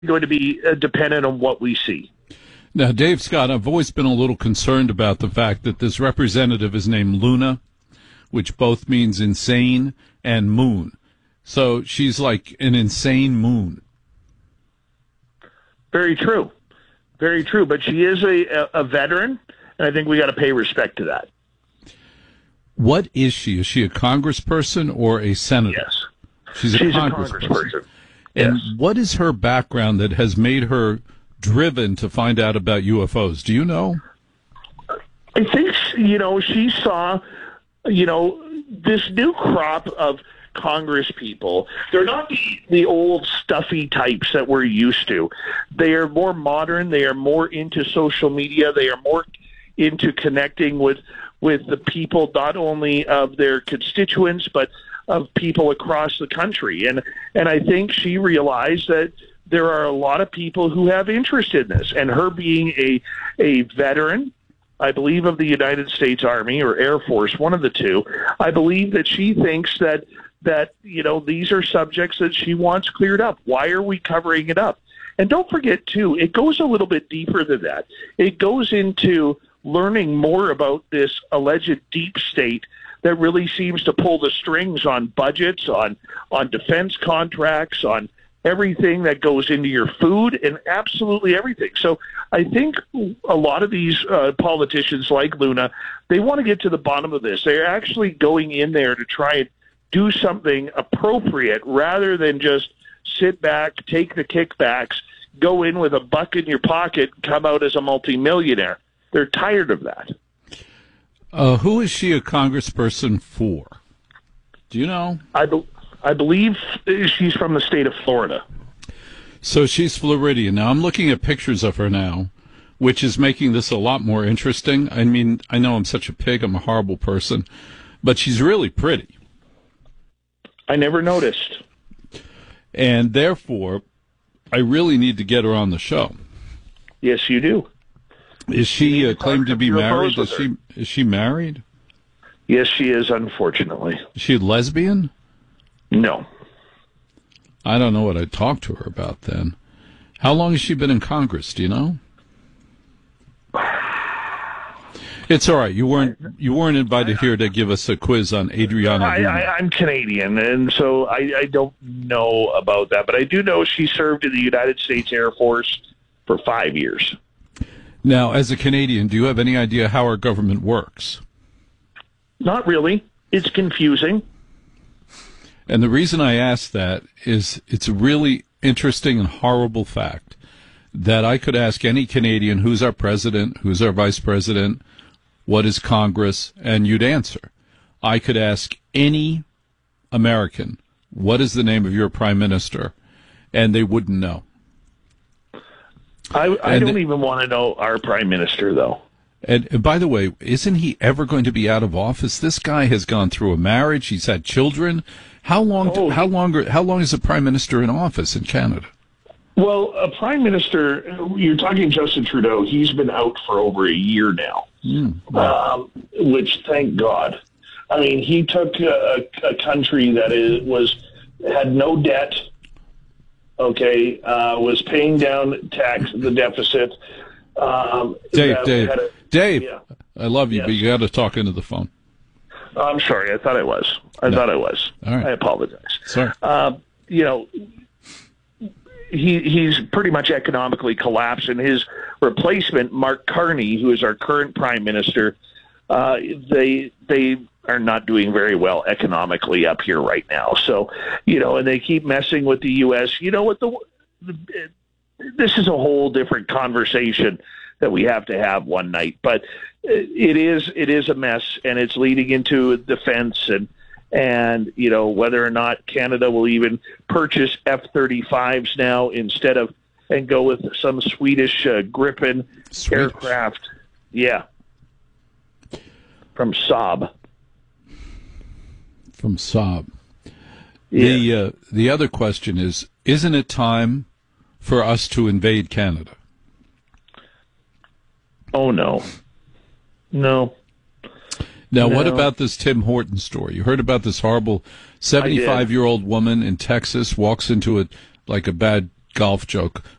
going to be dependent on what we see. Now, Dave Scott, I've always been a little concerned about the fact that this representative is named Luna, which both means insane and moon. So she's like an insane moon. Very true. Very true. But she is a veteran, and I think we got to pay respect to that. What is she? Is she a congressperson or a senator? Yes. She's a congressperson. And yes. What is her background that has made her driven to find out about UFOs? Do you know? I think, she saw, this new crop of Congress people. They're not the old stuffy types that we're used to. They are more modern. They are more into social media. They are more into connecting with the people, not only of their constituents, but of people across the country. And I think she realized that there are a lot of people who have interest in this. And her being a veteran, I believe, of the United States Army or Air Force, one of the two, I believe that she thinks that these are subjects that she wants cleared up. Why are we covering it up? And don't forget, too, it goes a little bit deeper than that. It goes into learning more about this alleged deep state that really seems to pull the strings on budgets, on defense contracts, on everything that goes into your food and absolutely everything. So I think a lot of these politicians like Luna, they want to get to the bottom of this. They're actually going in there to try and do something appropriate rather than just sit back, take the kickbacks, go in with a buck in your pocket, come out as a multimillionaire. They're tired of that. Who is she a congressperson for? Do you know? I believe she's from the state of Florida. So she's Floridian. Now, I'm looking at pictures of her now, which is making this a lot more interesting. I mean, I know I'm such a pig. I'm a horrible person. But she's really pretty. I never noticed. And therefore, I really need to get her on the show. Yes, you do. Is she claimed to be married? Is she married? Yes, she is, unfortunately. Is she lesbian? No. I don't know what I'd talk to her about then. How long has she been in Congress? Do you know? It's all right. You weren't invited here to give us a quiz on Adriana. I'm Canadian, and so I don't know about that. But I do know she served in the United States Air Force for 5 years. Now, as a Canadian, do you have any idea how our government works? Not really. It's confusing. And the reason I ask that is it's a really interesting and horrible fact that I could ask any Canadian, who's our president, who's our vice president, what is Congress, and you'd answer. I could ask any American, what is the name of your prime minister, and they wouldn't know. I don't even want to know our prime minister, though. And by the way, isn't he ever going to be out of office? This guy has gone through a marriage. He's had children. How long is a prime minister in office in Canada? Well, a prime minister, you're talking Justin Trudeau. He's been out for over a year now, which thank God. I mean, he took a country that had no debt. Okay, was paying down the deficit. Dave, yeah. I love you, yes. But you got to talk into the phone. I'm sorry. I thought I was. All right. I apologize. Sorry. He's pretty much economically collapsed, and his replacement, Mark Carney, who is our current prime minister, they are not doing very well economically up here right now. So, and they keep messing with the U.S. You know what? This is a whole different conversation that we have to have one night. But it is a mess, and it's leading into defense and whether or not Canada will even purchase F-35s now and go with some Swedish Gripen aircraft. Yeah. From Saab. From Saab. Yeah. The other question is, isn't it time for us to invade Canada? Oh, no. No. Now, what about this Tim Horton story? You heard about this horrible 75-year-old woman in Texas walks into a bad golf joke.